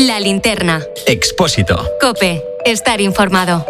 La Linterna. Expósito. COPE. Estar informado.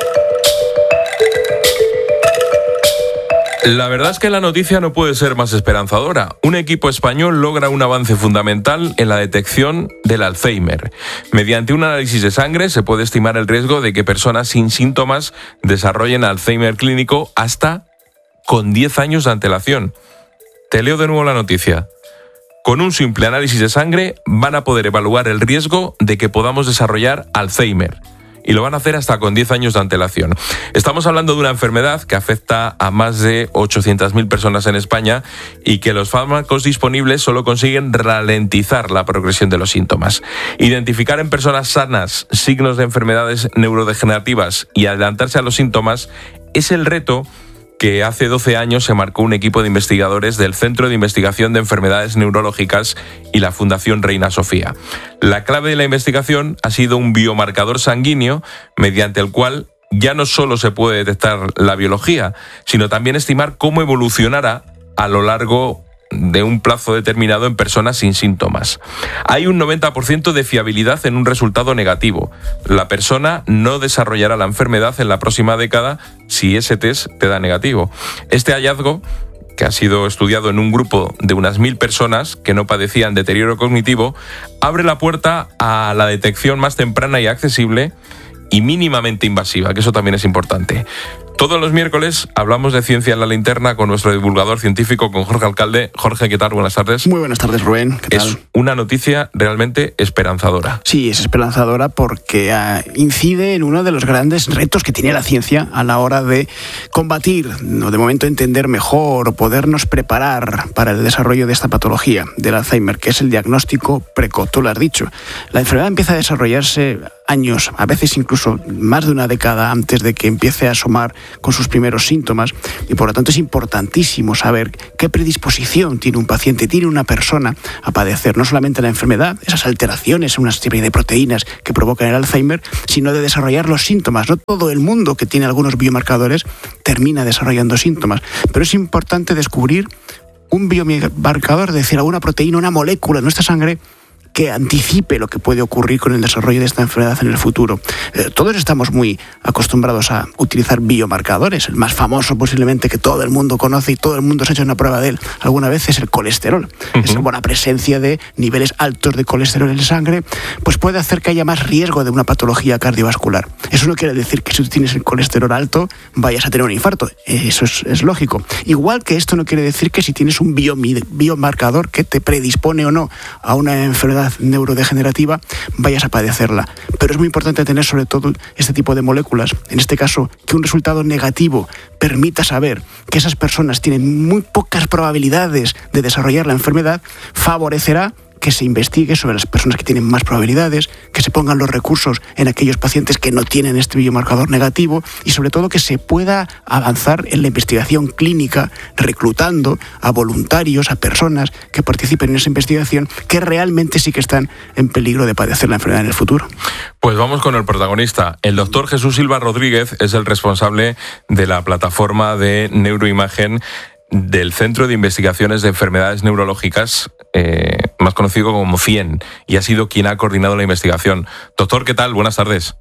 La verdad es que la noticia no puede ser más esperanzadora. Un equipo español logra un avance fundamental en la detección del Alzheimer. Mediante un análisis de sangre se puede estimar el riesgo de que personas sin síntomas desarrollen Alzheimer clínico hasta con 10 años de antelación. Te leo de nuevo la noticia. Con un simple análisis de sangre van a poder evaluar el riesgo de que podamos desarrollar Alzheimer. Y lo van a hacer hasta con 10 años de antelación. Estamos hablando de una enfermedad que afecta a más de 800.000 personas en España y que los fármacos disponibles solo consiguen ralentizar la progresión de los síntomas. Identificar en personas sanas signos de enfermedades neurodegenerativas y adelantarse a los síntomas es el reto que hace 12 años se marcó un equipo de investigadores del Centro de Investigación de Enfermedades Neurológicas y la Fundación Reina Sofía. La clave de la investigación ha sido un biomarcador sanguíneo mediante el cual ya no solo se puede detectar la biología, sino también estimar cómo evolucionará a lo largo de un plazo determinado en personas sin síntomas. Hay un 90% de fiabilidad en un resultado negativo. La persona no desarrollará la enfermedad en la próxima década si ese test te da negativo. Este hallazgo, que ha sido estudiado en un grupo de unas 1.000 personas que no padecían deterioro cognitivo, abre la puerta a la detección más temprana y accesible y mínimamente invasiva, que eso también es importante. Todos los miércoles hablamos de ciencia en La Linterna con nuestro divulgador científico, con Jorge Alcalde. Jorge, ¿qué tal? Buenas tardes. Muy buenas tardes, Rubén. ¿Qué tal? Es una noticia realmente esperanzadora. Sí, es esperanzadora porque incide en uno de los grandes retos que tiene la ciencia a la hora de combatir, o de momento entender mejor, o podernos preparar para el desarrollo de esta patología, del Alzheimer, que es el diagnóstico precoz. Tú lo has dicho. La enfermedad empieza a desarrollarse años, a veces incluso más de una década antes de que empiece a asomar con sus primeros síntomas, y por lo tanto es importantísimo saber qué predisposición tiene un paciente, tiene una persona a padecer no solamente la enfermedad, esas alteraciones en una serie de proteínas que provocan el Alzheimer, sino de desarrollar los síntomas. No todo el mundo que tiene algunos biomarcadores termina desarrollando síntomas, pero es importante descubrir un biomarcador, es decir, alguna proteína, una molécula en nuestra sangre que anticipe lo que puede ocurrir con el desarrollo de esta enfermedad en el futuro. Todos estamos muy acostumbrados a utilizar biomarcadores. El más famoso posiblemente que todo el mundo conoce y todo el mundo se ha hecho una prueba de él alguna vez es el colesterol. Esa buena presencia de niveles altos de colesterol en la sangre pues puede hacer que haya más riesgo de una patología cardiovascular. Eso no quiere decir que si tú tienes el colesterol alto vayas a tener un infarto. Eso es lógico. Igual que esto no quiere decir que si tienes un biomarcador que te predispone o no a una enfermedad neurodegenerativa vayas a padecerla. Pero es muy importante tener sobre todo este tipo de moléculas, en este caso que un resultado negativo permita saber que esas personas tienen muy pocas probabilidades de desarrollar la enfermedad, favorecerá que se investigue sobre las personas que tienen más probabilidades, que se pongan los recursos en aquellos pacientes que no tienen este biomarcador negativo y sobre todo que se pueda avanzar en la investigación clínica reclutando a voluntarios, a personas que participen en esa investigación que realmente sí que están en peligro de padecer la enfermedad en el futuro. Pues vamos con el protagonista. El doctor Jesús Silva Rodríguez es el responsable de la plataforma de neuroimagen del Centro de Investigaciones de Enfermedades Neurológicas, más conocido como CIEN, y ha sido quien ha coordinado la investigación. Doctor, ¿qué tal? Buenas tardes.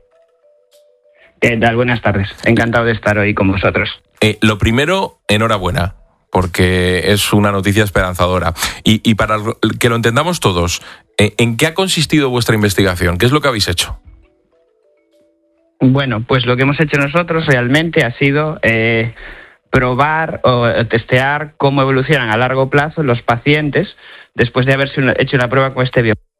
¿Qué tal? Buenas tardes. Encantado de estar hoy con vosotros. Lo primero, enhorabuena, porque es una noticia esperanzadora. Y para que lo entendamos todos, ¿en qué ha consistido vuestra investigación? ¿Qué es lo que habéis hecho? Bueno, pues lo que hemos hecho nosotros realmente ha sido probar o testear cómo evolucionan a largo plazo los pacientes después de haberse hecho una prueba con este biomarcador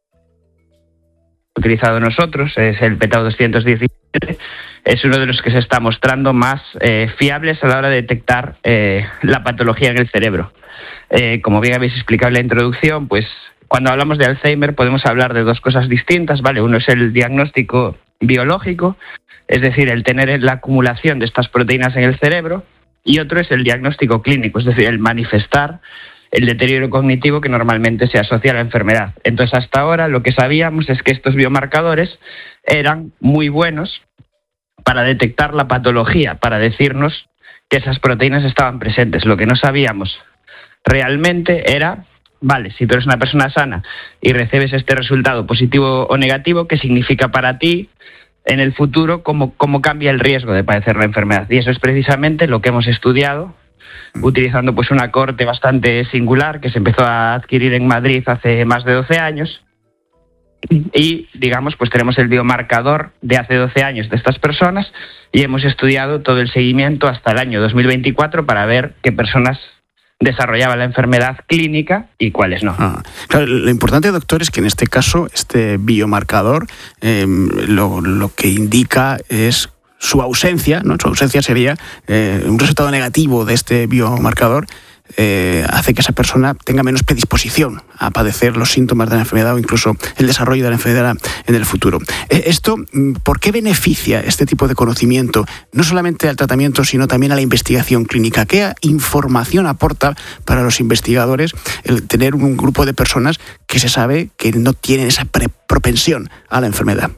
utilizado nosotros, es el p-tau 217, es uno de los que se está mostrando más fiables a la hora de detectar la patología en el cerebro. Como bien habéis explicado en la introducción, pues cuando hablamos de Alzheimer podemos hablar de dos cosas distintas, ¿vale? Uno es el diagnóstico biológico, es decir, el tener la acumulación de estas proteínas en el cerebro, y otro es el diagnóstico clínico, es decir, el manifestar el deterioro cognitivo que normalmente se asocia a la enfermedad. Entonces, hasta ahora lo que sabíamos es que estos biomarcadores eran muy buenos para detectar la patología, para decirnos que esas proteínas estaban presentes. Lo que no sabíamos realmente era vale, si tú eres una persona sana y recibes este resultado positivo o negativo, ¿qué significa para ti en el futuro? ¿Cómo cambia el riesgo de padecer la enfermedad? Y eso es precisamente lo que hemos estudiado utilizando pues una cohorte bastante singular que se empezó a adquirir en Madrid hace más de 12 años. Y, digamos, pues tenemos el biomarcador de hace 12 años de estas personas y hemos estudiado todo el seguimiento hasta el año 2024 para ver qué personas desarrollaban la enfermedad clínica y cuáles no. Claro, lo importante, doctor, es que en este caso este biomarcador lo que indica es su ausencia, ¿no? Su ausencia sería un resultado negativo de este biomarcador. Hace que esa persona tenga menos predisposición a padecer los síntomas de la enfermedad o incluso el desarrollo de la enfermedad en el futuro. Esto, ¿por qué beneficia este tipo de conocimiento no solamente al tratamiento, sino también a la investigación clínica? ¿Qué información aporta para los investigadores el tener un grupo de personas que se sabe que no tienen esa propensión a la enfermedad?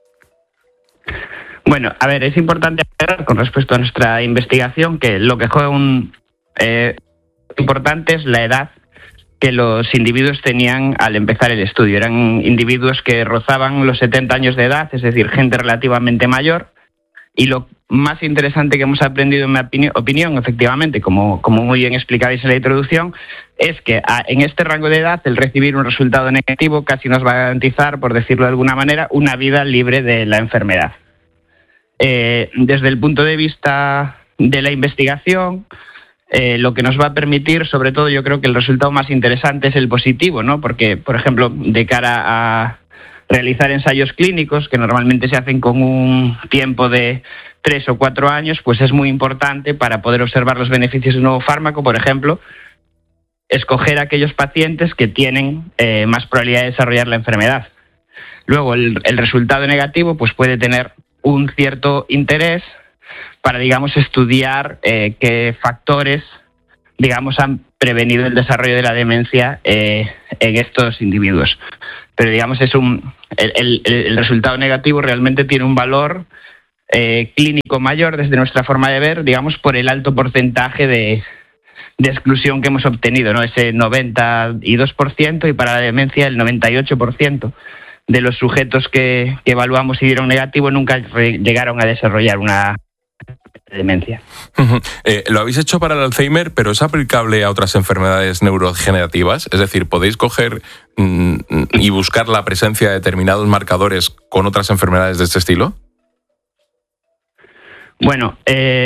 Bueno, a ver, es importante aclarar con respecto a nuestra investigación que lo que juega importante es la edad que los individuos tenían al empezar el estudio. Eran individuos que rozaban los 70 años de edad, es decir, gente relativamente mayor. Y lo más interesante que hemos aprendido, en mi opinión, efectivamente, como muy bien explicabais en la introducción, es que en este rango de edad el recibir un resultado negativo casi nos va a garantizar, por decirlo de alguna manera, una vida libre de la enfermedad. Desde el punto de vista de la investigación, lo que nos va a permitir, sobre todo yo creo que el resultado más interesante es el positivo, ¿no? Porque, por ejemplo, de cara a realizar ensayos clínicos, que normalmente se hacen con un tiempo de 3 o 4 años, pues es muy importante para poder observar los beneficios de un nuevo fármaco, por ejemplo, escoger aquellos pacientes que tienen más probabilidad de desarrollar la enfermedad. Luego, el resultado negativo pues puede tener un cierto interés para, digamos, estudiar qué factores, digamos, han prevenido el desarrollo de la demencia en estos individuos. Pero, digamos, el resultado negativo realmente tiene un valor clínico mayor desde nuestra forma de ver, digamos, por el alto porcentaje de exclusión que hemos obtenido, ¿no? Ese 92% y para la demencia el 98%. De los sujetos que evaluamos y dieron negativo nunca llegaron a desarrollar una demencia. Lo habéis hecho para el Alzheimer, pero ¿es aplicable a otras enfermedades neurodegenerativas? Es decir, ¿podéis coger y buscar la presencia de determinados marcadores con otras enfermedades de este estilo? Bueno,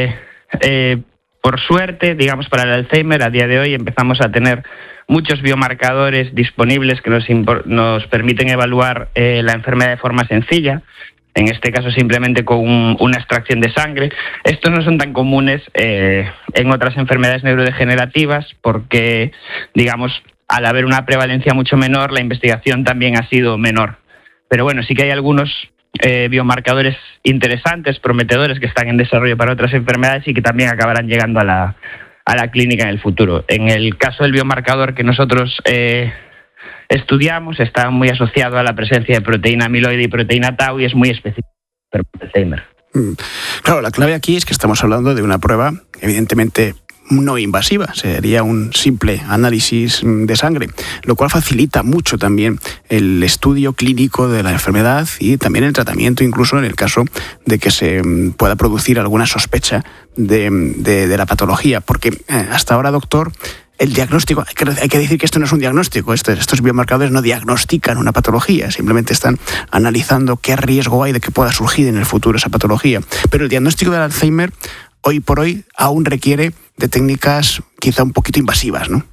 por suerte, digamos, para el Alzheimer, a día de hoy empezamos a tener muchos biomarcadores disponibles que nos permiten evaluar la enfermedad de forma sencilla, en este caso simplemente con una extracción de sangre. Estos no son tan comunes en otras enfermedades neurodegenerativas porque, digamos, al haber una prevalencia mucho menor, la investigación también ha sido menor. Pero bueno, sí que hay algunos biomarcadores interesantes, prometedores, que están en desarrollo para otras enfermedades y que también acabarán llegando a la clínica en el futuro. En el caso del biomarcador que nosotros estudiamos, está muy asociado a la presencia de proteína amiloide y proteína tau y es muy específico para el Alzheimer. Claro, la clave aquí es que estamos hablando de una prueba evidentemente no invasiva, sería un simple análisis de sangre, lo cual facilita mucho también el estudio clínico de la enfermedad y también el tratamiento, incluso en el caso de que se pueda producir alguna sospecha de la patología, porque hasta ahora, doctor, el diagnóstico, hay que decir que esto no es un diagnóstico, estos biomarcadores no diagnostican una patología, simplemente están analizando qué riesgo hay de que pueda surgir en el futuro esa patología. Pero el diagnóstico del Alzheimer, hoy por hoy, aún requiere de técnicas quizá un poquito invasivas, ¿no?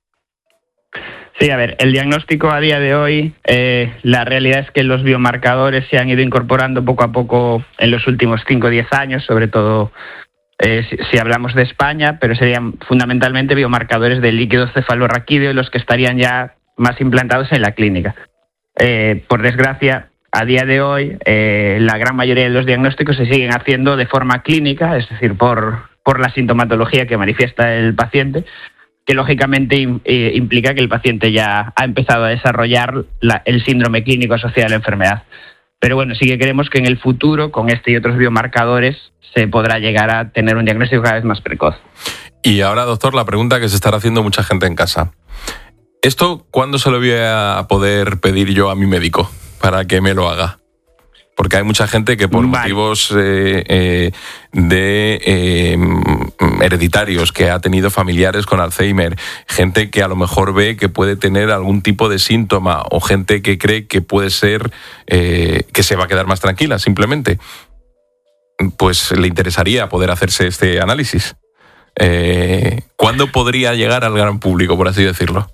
Sí, a ver, el diagnóstico a día de hoy, la realidad es que los biomarcadores se han ido incorporando poco a poco en los últimos 5 o 10 años, sobre todo si hablamos de España, pero serían fundamentalmente biomarcadores del líquido cefalorraquídeo los que estarían ya más implantados en la clínica. Por desgracia, a día de hoy, la gran mayoría de los diagnósticos se siguen haciendo de forma clínica, es decir, por la sintomatología que manifiesta el paciente, que lógicamente implica que el paciente ya ha empezado a desarrollar el síndrome clínico asociado a la enfermedad. Pero bueno, sí que creemos que en el futuro, con este y otros biomarcadores, se podrá llegar a tener un diagnóstico cada vez más precoz. Y ahora, doctor, la pregunta que se estará haciendo mucha gente en casa. ¿Esto cuándo se lo voy a poder pedir yo a mi médico para que me lo haga? Porque hay mucha gente que por motivos hereditarios, que ha tenido familiares con Alzheimer, gente que a lo mejor ve que puede tener algún tipo de síntoma, o gente que cree que puede ser que se va a quedar más tranquila simplemente, pues le interesaría poder hacerse este análisis. ¿Cuándo podría llegar al gran público, por así decirlo?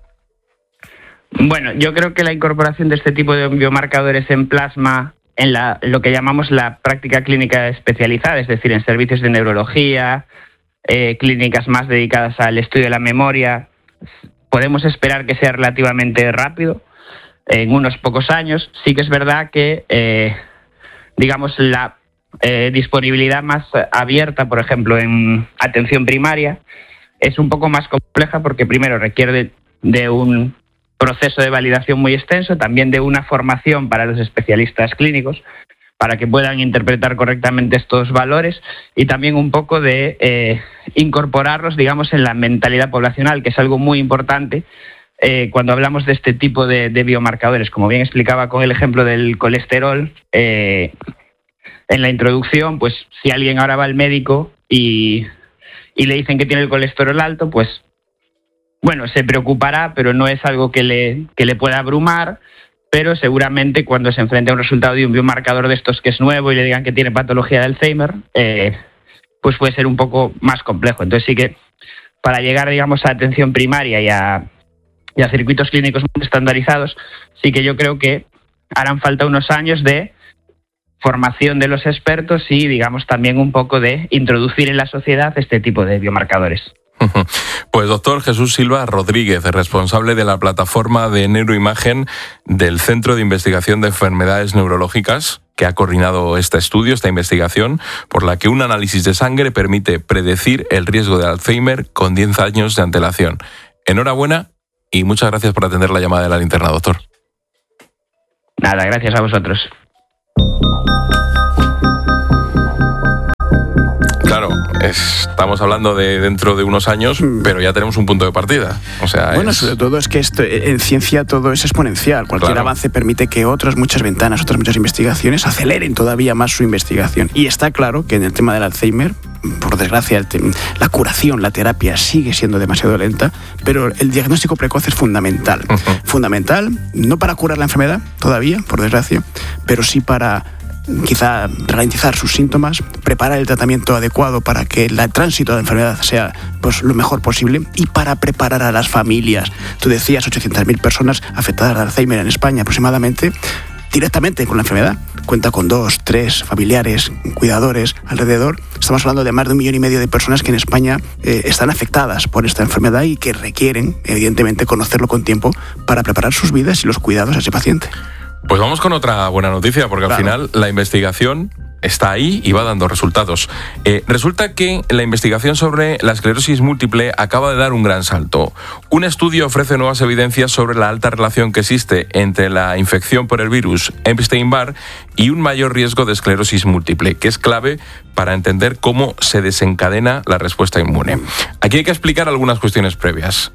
Bueno, yo creo que la incorporación de este tipo de biomarcadores en plasma en lo que llamamos la práctica clínica especializada, es decir, en servicios de neurología, clínicas más dedicadas al estudio de la memoria, podemos esperar que sea relativamente rápido, en unos pocos años. Sí que es verdad que, digamos, la disponibilidad más abierta, por ejemplo, en atención primaria, es un poco más compleja porque primero requiere de un proceso de validación muy extenso, también de una formación para los especialistas clínicos para que puedan interpretar correctamente estos valores, y también un poco de incorporarlos, digamos, en la mentalidad poblacional, que es algo muy importante cuando hablamos de este tipo de biomarcadores. Como bien explicaba con el ejemplo del colesterol en la introducción, pues si alguien ahora va al médico y le dicen que tiene el colesterol alto, pues bueno, se preocupará, pero no es algo que le pueda abrumar, pero seguramente cuando se enfrente a un resultado de un biomarcador de estos que es nuevo y le digan que tiene patología de Alzheimer, pues puede ser un poco más complejo. Entonces sí que para llegar, digamos, a atención primaria y a circuitos clínicos muy estandarizados, sí que yo creo que harán falta unos años de formación de los expertos y, digamos, también un poco de introducir en la sociedad este tipo de biomarcadores. Pues doctor Jesús Silva Rodríguez, responsable de la plataforma de neuroimagen del Centro de Investigación de Enfermedades Neurológicas, que ha coordinado este estudio, esta investigación, por la que un análisis de sangre permite predecir el riesgo de Alzheimer con 10 años de antelación. Enhorabuena y muchas gracias por atender la llamada de La Linterna, doctor. Nada, gracias a vosotros. Claro, estamos hablando de dentro de unos años, pero ya tenemos un punto de partida. O sea, bueno, sobre todo es que en ciencia todo es exponencial. Cualquier avance permite que muchas ventanas, otras muchas investigaciones aceleren todavía más su investigación. Y está claro que en el tema del Alzheimer, por desgracia, la curación, la terapia sigue siendo demasiado lenta, pero el diagnóstico precoz es fundamental. Fundamental, no para curar la enfermedad todavía, por desgracia, pero sí para quizá ralentizar sus síntomas, preparar el tratamiento adecuado para que el tránsito de la enfermedad sea pues lo mejor posible, y para preparar a las familias. Tú decías 800.000 personas afectadas de Alzheimer en España aproximadamente, directamente con la enfermedad. Cuenta con 2, 3 familiares, cuidadores alrededor. Estamos hablando de más de 1,5 millones de personas que en España están afectadas por esta enfermedad y que requieren, evidentemente, conocerlo con tiempo para preparar sus vidas y los cuidados a ese paciente. Pues vamos con otra buena noticia, porque al final la investigación está ahí y va dando resultados. Resulta que la investigación sobre la esclerosis múltiple acaba de dar un gran salto. Un estudio ofrece nuevas evidencias sobre la alta relación que existe entre la infección por el virus Epstein-Barr y un mayor riesgo de esclerosis múltiple, que es clave para entender cómo se desencadena la respuesta inmune. Aquí hay que explicar algunas cuestiones previas.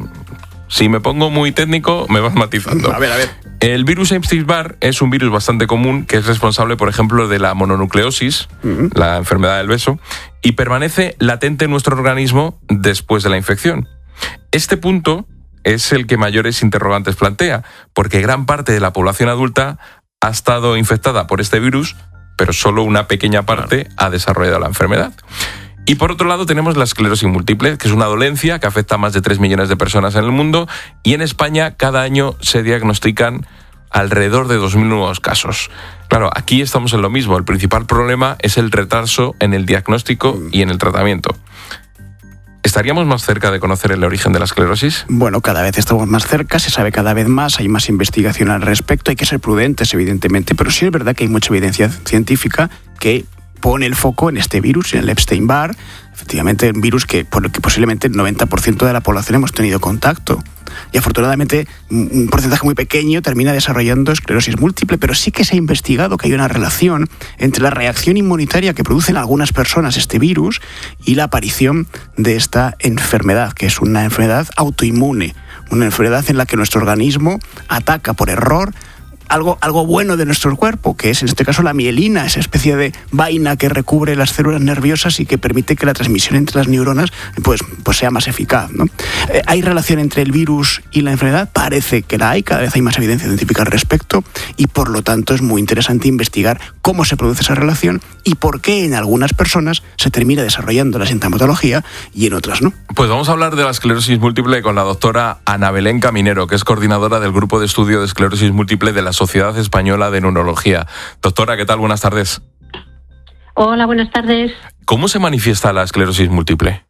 Si me pongo muy técnico, me vas matizando. A ver. El virus Epstein-Barr es un virus bastante común que es responsable, por ejemplo, de la mononucleosis, la enfermedad del beso, y permanece latente en nuestro organismo después de la infección. Este punto es el que mayores interrogantes plantea, porque gran parte de la población adulta ha estado infectada por este virus, pero solo una pequeña parte ha desarrollado la enfermedad. Y por otro lado tenemos la esclerosis múltiple, que es una dolencia que afecta a más de 3 millones de personas en el mundo, y en España cada año se diagnostican alrededor de 2.000 nuevos casos. Claro, aquí estamos en lo mismo. El principal problema es el retraso en el diagnóstico y en el tratamiento. ¿Estaríamos más cerca de conocer el origen de la esclerosis? Bueno, cada vez estamos más cerca, se sabe cada vez más, hay más investigación al respecto, hay que ser prudentes, evidentemente, pero sí es verdad que hay mucha evidencia científica que pone el foco en este virus, en el Epstein-Barr, efectivamente un virus por el que posiblemente el 90% de la población hemos tenido contacto. y afortunadamente un porcentaje muy pequeño termina desarrollando esclerosis múltiple, pero sí que se ha investigado que hay una relación entre la reacción inmunitaria que producen algunas personas este virus y la aparición de esta enfermedad, que es una enfermedad autoinmune, una enfermedad en la que nuestro organismo ataca por error algo bueno de nuestro cuerpo, que es en este caso la mielina, esa especie de vaina que recubre las células nerviosas y que permite que la transmisión entre las neuronas pues sea más eficaz, ¿no? ¿Hay relación entre el virus y la enfermedad? Parece que la hay, cada vez hay más evidencia científica al respecto y por lo tanto es muy interesante investigar cómo se produce esa relación y por qué en algunas personas se termina desarrollando la sintomatología y en otras no. Pues vamos a hablar de la esclerosis múltiple con la doctora Ana Belén Caminero, que es coordinadora del Grupo de Estudio de Esclerosis Múltiple de la Sociedad Española de Neurología. Doctora, ¿qué tal? Buenas tardes. Hola, buenas tardes. ¿Cómo se manifiesta la esclerosis múltiple?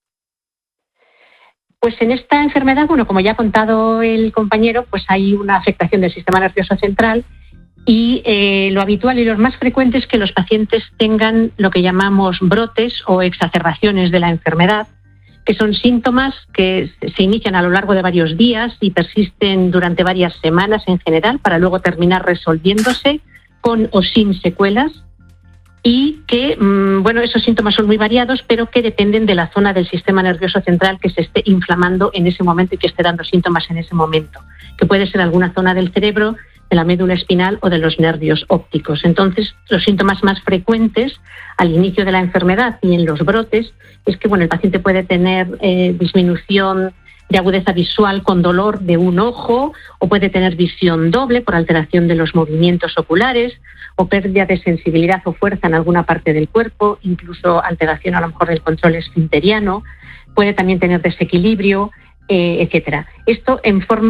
Pues en esta enfermedad, como ya ha contado el compañero, pues hay una afectación del sistema nervioso central y lo habitual y lo más frecuente es que los pacientes tengan lo que llamamos brotes o exacerbaciones de la enfermedad, que son síntomas que se inician a lo largo de varios días y persisten durante varias semanas en general, para luego terminar resolviéndose con o sin secuelas, y que, esos síntomas son muy variados, pero que dependen de la zona del sistema nervioso central que se esté inflamando en ese momento y que esté dando síntomas en ese momento, que puede ser alguna zona del cerebro, de la médula espinal o de los nervios ópticos. Entonces, los síntomas más frecuentes al inicio de la enfermedad y en los brotes es que el paciente puede tener disminución de agudeza visual con dolor de un ojo, o puede tener visión doble por alteración de los movimientos oculares, o pérdida de sensibilidad o fuerza en alguna parte del cuerpo, incluso alteración a lo mejor del control esfinteriano, puede también tener desequilibrio, etcétera. Esto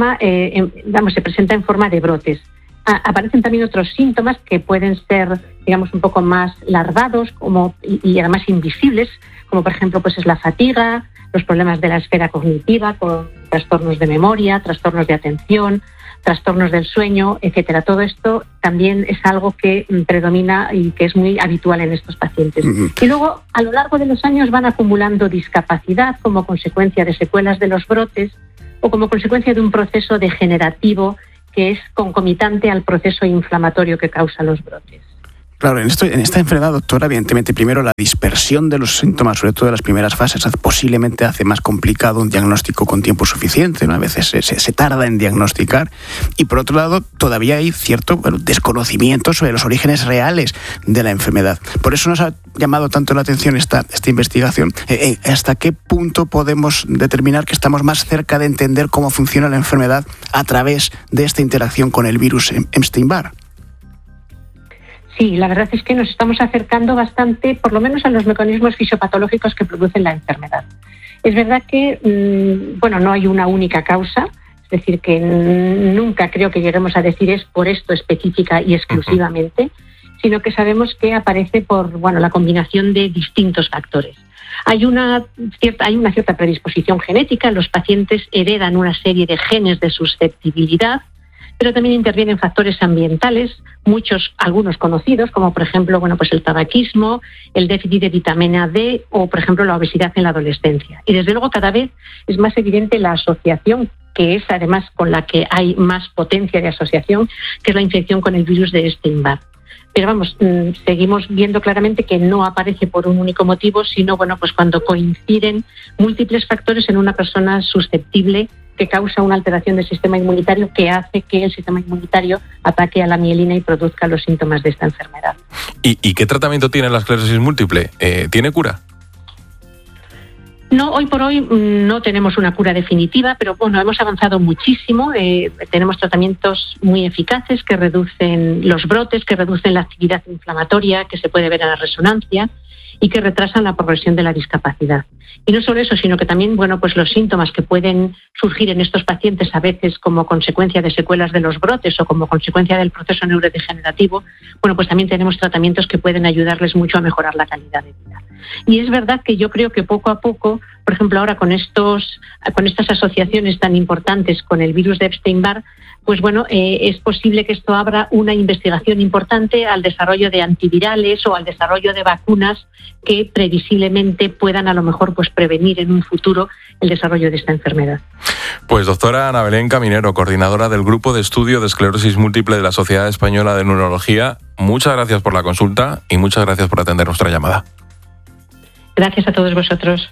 se presenta en forma de brotes. Aparecen también otros síntomas que pueden ser, un poco más larvados y además invisibles, como por ejemplo es la fatiga, los problemas de la esfera cognitiva con trastornos de memoria, trastornos de atención, trastornos del sueño, etcétera. Todo esto también es algo que predomina y que es muy habitual en estos pacientes. Y luego, a lo largo de los años, van acumulando discapacidad como consecuencia de secuelas de los brotes o como consecuencia de un proceso degenerativo que es concomitante al proceso inflamatorio que causa los brotes. Claro, en esta enfermedad, doctora, evidentemente, primero la dispersión de los síntomas, sobre todo de las primeras fases, posiblemente hace más complicado un diagnóstico con tiempo suficiente, ¿no? A veces se tarda en diagnosticar. Y por otro lado, todavía hay cierto desconocimiento sobre los orígenes reales de la enfermedad. Por eso nos ha llamado tanto la atención esta investigación. ¿Hasta qué punto podemos determinar que estamos más cerca de entender cómo funciona la enfermedad a través de esta interacción con el virus Epstein-Barr? Sí, la verdad es que nos estamos acercando bastante, por lo menos a los mecanismos fisiopatológicos que producen la enfermedad. Es verdad que, no hay una única causa, es decir, que nunca creo que lleguemos a decir es por esto específica y exclusivamente, sino que sabemos que aparece por la combinación de distintos factores. Hay una cierta predisposición genética, los pacientes heredan una serie de genes de susceptibilidad, pero también intervienen factores ambientales, algunos conocidos, como por ejemplo, el tabaquismo, el déficit de vitamina D o, por ejemplo, la obesidad en la adolescencia. Y desde luego cada vez es más evidente la asociación, que es además con la que hay más potencia de asociación, que es la infección con el virus de Epstein-Barr. Pero seguimos viendo claramente que no aparece por un único motivo, sino cuando coinciden múltiples factores en una persona susceptible que causa una alteración del sistema inmunitario que hace que el sistema inmunitario ataque a la mielina y produzca los síntomas de esta enfermedad. ¿Y qué tratamiento tiene la esclerosis múltiple? ¿Tiene cura? No, hoy por hoy no tenemos una cura definitiva, pero hemos avanzado muchísimo. Tenemos tratamientos muy eficaces que reducen los brotes, que reducen la actividad inflamatoria que se puede ver en la resonancia y que retrasan la progresión de la discapacidad. Y no solo eso, sino que también, los síntomas que pueden surgir en estos pacientes a veces como consecuencia de secuelas de los brotes o como consecuencia del proceso neurodegenerativo, también tenemos tratamientos que pueden ayudarles mucho a mejorar la calidad de vida. Y es verdad que yo creo que poco a poco futuro, por ejemplo, ahora con estas asociaciones tan importantes con el virus de Epstein-Barr, pues bueno, es posible que esto abra una investigación importante al desarrollo de antivirales o al desarrollo de vacunas que previsiblemente puedan a lo mejor pues prevenir en un futuro el desarrollo de esta enfermedad. Pues doctora Ana Belén Caminero, coordinadora del Grupo de Estudio de Esclerosis Múltiple de la Sociedad Española de Neurología, muchas gracias por la consulta y muchas gracias por atender nuestra llamada. Gracias a todos vosotros.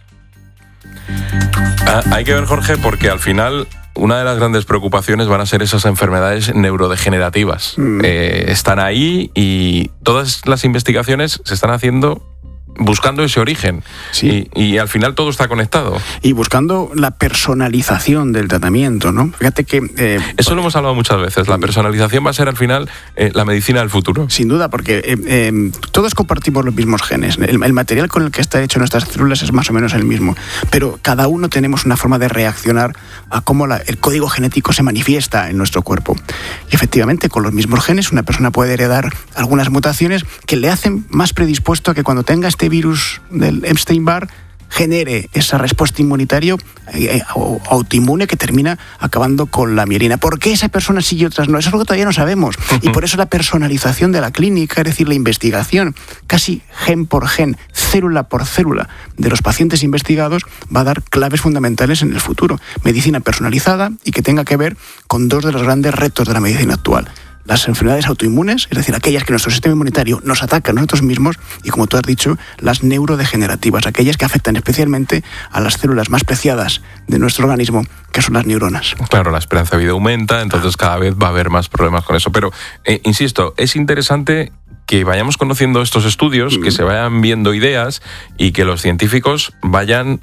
Hay que ver, Jorge, porque al final una de las grandes preocupaciones van a ser esas enfermedades neurodegenerativas. Están ahí y todas las investigaciones se están haciendo buscando ese origen. Sí. Y al final todo está conectado. Y buscando la personalización del tratamiento, ¿no? Fíjate que... Eso lo hemos hablado muchas veces. La personalización va a ser al final la medicina del futuro. Sin duda, porque todos compartimos los mismos genes. El material con el que está hecho nuestras células es más o menos el mismo. Pero cada uno tenemos una forma de reaccionar a cómo el código genético se manifiesta en nuestro cuerpo. Y efectivamente, con los mismos genes, una persona puede heredar algunas mutaciones que le hacen más predispuesto a que cuando tenga este virus del Epstein-Barr genere esa respuesta inmunitaria o autoinmune que termina acabando con la mielina. ¿Por qué esa persona sí y otras no? Eso es algo que todavía no sabemos. Y por eso la personalización de la clínica, es decir, la investigación casi gen por gen, célula por célula de los pacientes investigados, va a dar claves fundamentales en el futuro. Medicina personalizada y que tenga que ver con dos de los grandes retos de la medicina actual. Las enfermedades autoinmunes, es decir, aquellas que nuestro sistema inmunitario nos ataca a nosotros mismos, y como tú has dicho, las neurodegenerativas, aquellas que afectan especialmente a las células más preciadas de nuestro organismo, que son las neuronas. Claro, la esperanza de vida aumenta, entonces cada vez va a haber más problemas con eso. Pero, insisto, es interesante que vayamos conociendo estos estudios, que se vayan viendo ideas y que los científicos vayan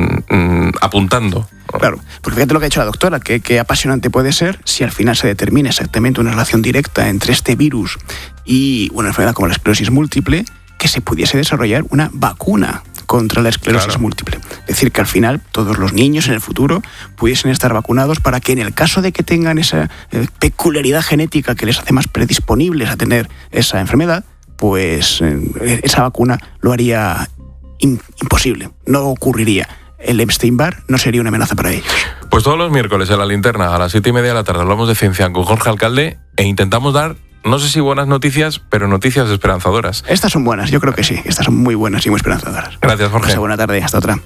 apuntando. Claro, porque fíjate lo que ha dicho la doctora, que apasionante puede ser si al final se determina exactamente una relación directa entre este virus y una enfermedad como la esclerosis múltiple, que se pudiese desarrollar una vacuna contra la esclerosis múltiple. Es decir, que al final todos los niños en el futuro pudiesen estar vacunados para que en el caso de que tengan esa peculiaridad genética que les hace más predisponibles a tener esa enfermedad, pues esa vacuna lo haría imposible, no ocurriría. El Epstein-Barr no sería una amenaza para ellos. Pues todos los miércoles en la linterna a las 7:30 de la tarde hablamos de ciencia con Jorge Alcalde e intentamos dar, no sé si buenas noticias, pero noticias esperanzadoras. Estas son buenas, yo creo que sí. Estas son muy buenas y muy esperanzadoras. Gracias, Jorge. Buena tarde, hasta otra.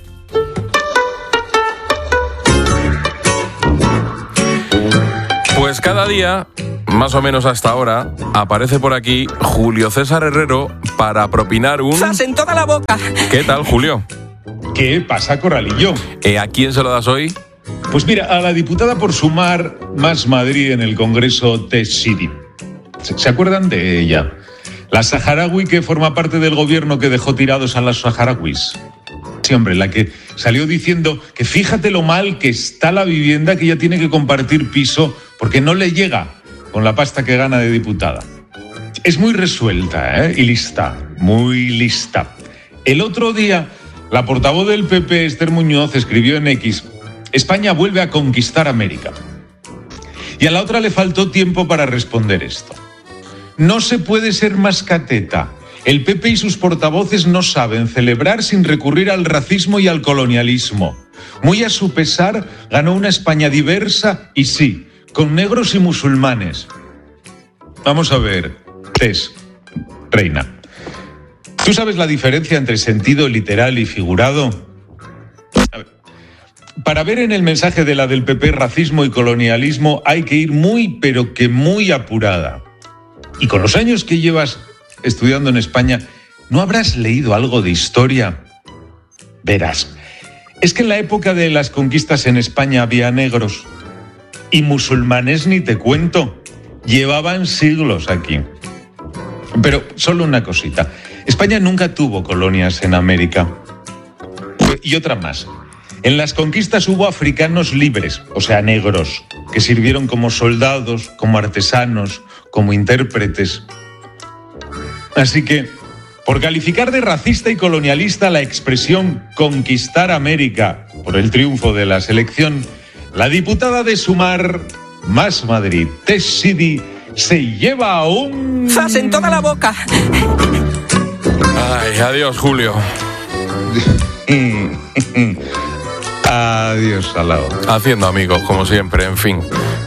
Pues cada día, más o menos hasta ahora, aparece por aquí Julio César Herrero para propinar un... ¡Zas en toda la boca! ¿Qué tal, Julio? ¿Qué pasa, Corralillo? ¿A quién se lo das hoy? Pues mira, a la diputada por Sumar Más Madrid en el Congreso Tess Sidi. ¿Se acuerdan de ella? La saharaui que forma parte del gobierno que dejó tirados a las saharauis. Sí, hombre, la que salió diciendo que fíjate lo mal que está la vivienda, que ella tiene que compartir piso porque no le llega con la pasta que gana de diputada. Es muy resuelta, y lista, muy lista. El otro día, la portavoz del PP, Esther Muñoz, escribió en X: España vuelve a conquistar América. Y a la otra le faltó tiempo para responder esto. No se puede ser más cateta. El PP y sus portavoces no saben celebrar sin recurrir al racismo y al colonialismo. Muy a su pesar, ganó una España diversa y sí, con negros y musulmanes. Vamos a ver, Tess, reina. ¿Tú sabes la diferencia entre sentido literal y figurado? A ver, para ver en el mensaje de la del PP racismo y colonialismo hay que ir muy, pero que muy apurada. Y con los años que llevas estudiando en España, ¿no habrás leído algo de historia? Verás, es que en la época de las conquistas en España había negros y musulmanes ni te cuento. Llevaban siglos aquí. Pero solo una cosita. España nunca tuvo colonias en América. Y otra más. En las conquistas hubo africanos libres, o sea, negros, que sirvieron como soldados, como artesanos, como intérpretes. Así que, por calificar de racista y colonialista la expresión conquistar América por el triunfo de la selección, la diputada de Sumar Más Madrid, Tess Sidi, se lleva un... ¡Zas en toda la boca! Ay, adiós, Julio. Adiós, Salao. Haciendo amigos, como siempre, en fin.